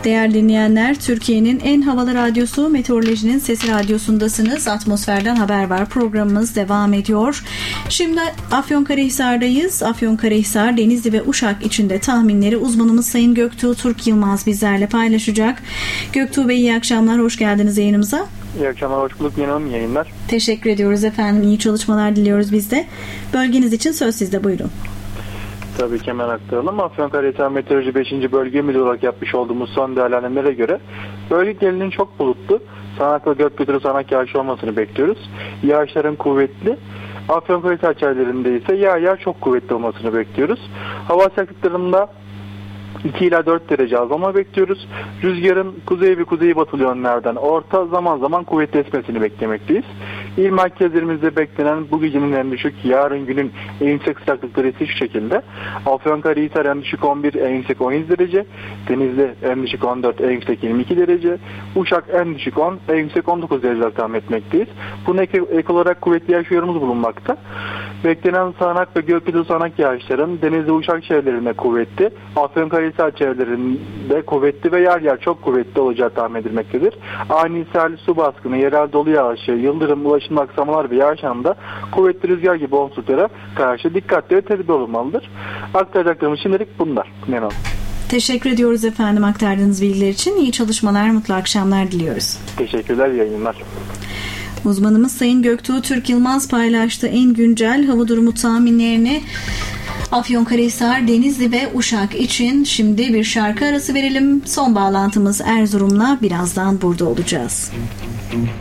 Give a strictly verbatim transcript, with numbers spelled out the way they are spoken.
Değerli dinleyenler, Türkiye'nin en havalı radyosu Meteorolojinin Sesi Radyosu'ndasınız. Atmosferden Haber Var programımız devam ediyor. Şimdi Afyonkarahisar'dayız. Afyonkarahisar, Denizli ve Uşak içinde tahminleri uzmanımız Sayın Göktuğ Turk Yılmaz bizlerle paylaşacak. Göktuğ Bey, iyi akşamlar, hoş geldiniz yayınımıza. İyi akşamlar, hoş bulduk. Yeni hanım, yayınlar. Teşekkür ediyoruz efendim. İyi çalışmalar diliyoruz biz de. Bölgeniz için söz sizde, buyurun. Tabii ki hemen aktaralım. Afyonkarahisar Meteoroloji beşinci Bölge Müdürü olarak yapmış olduğumuz son değerlendirmelere göre bölge genelinin çok bulutlu, sağanak ve gökyüzü sağanak yağış olmasını bekliyoruz. Yağışların kuvvetli. Afyonkarahisar çaylarında ise yağ yağ çok kuvvetli olmasını bekliyoruz. Hava sıcaklıklarında iki ila dört derece azalma bekliyoruz. Rüzgarın kuzey ve kuzeybatı yönlerden orta, zaman zaman kuvvetli esmesini beklemekteyiz. İl merkezlerimizde beklenen bu gecenin en düşük, yarın günün en yüksek sıcaklıkları ise şu şekilde. Afyonkarahisar en düşük on bir, en yüksek on yedi derece. Denizli en düşük on dört, en yüksek yirmi iki derece. Uşak en düşük on, en yüksek on dokuz derece tahmin etmekteyiz. Buna ek, ek olarak kuvvetli yağış uyarımız bulunmakta. Beklenen sağanak ve gökyüzü sağanak yağışların Denizli Uşak çevrelerinde kuvvetli, Afyonkarahisar çevrelerinde kuvvetli ve yer yer çok kuvvetli olacağı tahmin edilmektedir. Ani sel, su baskını, yerel dolu yağışı, yıldırım, ulaşım aksamalar ve yağış anında kuvvetli rüzgar gibi olumsuzluklara karşı dikkatli ve tedbir olunmalıdır. Aktaracaklarımız şimdilik bunlar. Memnun. Teşekkür ediyoruz efendim aktardığınız bilgiler için. İyi çalışmalar, mutlu akşamlar diliyoruz. Teşekkürler, yayınlar. Uzmanımız Sayın Göktuğ Turk Yılmaz paylaştı en güncel hava durumu tahminlerini Afyonkarahisar, Denizli ve Uşak için. Şimdi bir şarkı arası verelim. Son bağlantımız Erzurum'la, birazdan burada olacağız.